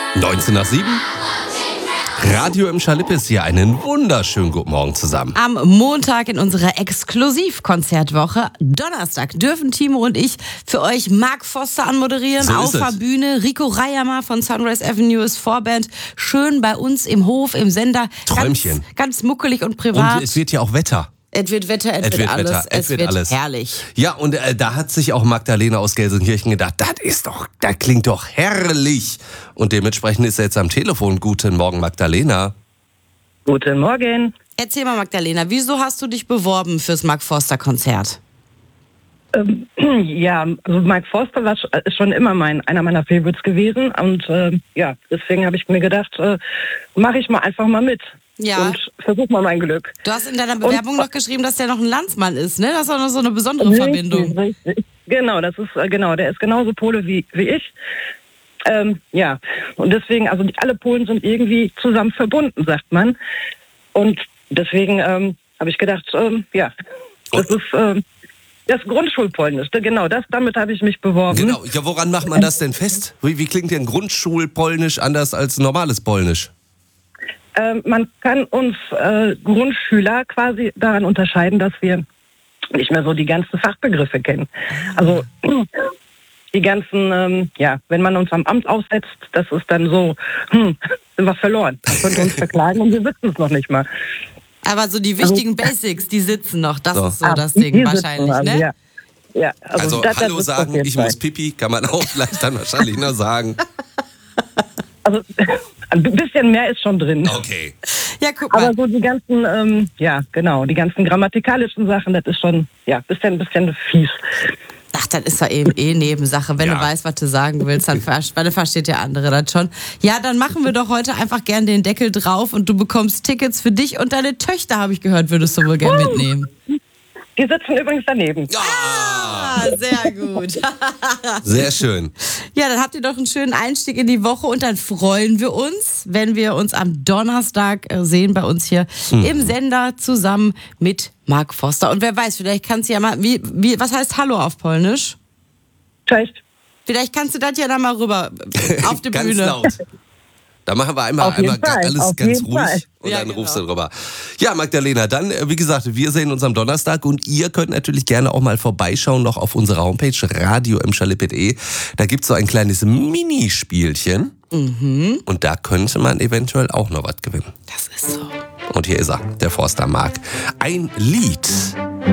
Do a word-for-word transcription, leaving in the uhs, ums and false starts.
neunzehn nach sieben. Radio im Schalippes hier. Einen wunderschönen guten Morgen zusammen. Am Montag in unserer Exklusivkonzertwoche, Donnerstag, dürfen Timo und ich für euch Mark Foster anmoderieren. So auf ist der es. Bühne. Rico Reiermer von Sunrise Avenue ist Vorband. Schön bei uns im Hof, im Sender. Träumchen. Ganz, ganz muckelig und privat. Und es wird ja auch Wetter. Es wird Wetter, es, Es wird, wird alles. Wetter, es es wird wird alles. herrlich. Ja, und äh, da hat sich auch Magdalena aus Gelsenkirchen gedacht, das ist doch, das klingt doch herrlich. Und dementsprechend ist er jetzt am Telefon. Guten Morgen, Magdalena. Guten Morgen. Erzähl mal, Magdalena, wieso hast du dich beworben fürs Mark Foster Konzert? Ähm, ja, also Mike Foster war, sch- ist schon immer mein, einer meiner Favorites gewesen. Und äh, ja, deswegen habe ich mir gedacht, äh, mache ich mal einfach mal mit. Ja. Und versuch mal mein Glück. Du hast in deiner Bewerbung noch geschrieben, dass der noch ein Landsmann ist, ne? Das ist auch noch so eine besondere Richtig, Verbindung. richtig. Genau, das ist äh, genau, der ist genauso Pole wie, wie ich. Ähm, ja, und deswegen, also die, alle Polen sind irgendwie zusammen verbunden, sagt man. Und deswegen ähm, habe ich gedacht, ähm, ja, das ist ähm, das Grundschulpolnisch. Genau, das, damit habe ich mich beworben. Genau, ja, woran macht man das denn fest? Wie, wie klingt denn Grundschulpolnisch anders als normales Polnisch? Ähm, man kann uns äh, Grundschüler quasi daran unterscheiden, dass wir nicht mehr so die ganzen Fachbegriffe kennen. Also die ganzen, ähm, ja, wenn man uns am Amt aussetzt, das ist dann so, hm, sind wir verloren. Man könnte uns verklagen und wir wissen es noch nicht mal. Aber so die wichtigen Basics, die sitzen noch. Das So. ist so Ah, das die Ding sitzen, wahrscheinlich, also, ne? Ja, ja, also, Also, das, das Hallo ist sagen, auf jeden ich Fall. muss pipi, kann man auch vielleicht dann wahrscheinlich nur sagen. Also ein bisschen mehr ist schon drin. Okay. Ja, guck mal. Aber so die ganzen, ähm, ja, genau, die ganzen grammatikalischen Sachen, das ist schon, ja, bisschen, bisschen fies. Ach, das ist ja eben eh Nebensache. Wenn Ja. du weißt, was du sagen willst, dann, ver dann versteht der andere das schon. Ja, dann machen wir doch heute einfach gern den Deckel drauf und du bekommst Tickets für dich und deine Töchter, habe ich gehört, würdest du wohl gern mitnehmen. Die sitzen übrigens daneben. Ja, Ah, sehr gut. sehr schön. Ja, dann habt ihr doch einen schönen Einstieg in die Woche und dann freuen wir uns, wenn wir uns am Donnerstag äh, sehen bei uns hier im Sender zusammen mit Mark Foster. Und wer weiß, vielleicht kannst du ja mal, wie, wie, was heißt Hallo auf Polnisch? Cześć. Vielleicht kannst du das ja dann mal rüber auf die Ganz Bühne. laut. Da machen wir einmal, Auf jeden einmal ga- Fall, alles auf ganz jeden ruhig Fall. und Ja, dann genau. rufst du drüber. Ja, Magdalena, dann, äh, wie gesagt, wir sehen uns am Donnerstag und ihr könnt natürlich gerne auch mal vorbeischauen noch auf unserer Homepage radio im schalippe punkt de. Da gibt es so ein kleines Minispielchen Mhm. und da könnte man eventuell auch noch was gewinnen. Das ist so. Und hier ist er, der Forster Mark. Ein Lied.